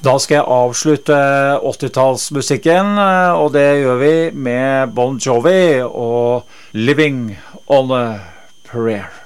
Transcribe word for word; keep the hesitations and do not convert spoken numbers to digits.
Da skal jeg avslutte åttitallsmusikken, og det gjør vi med Bon Jovi og Living on a Prayer.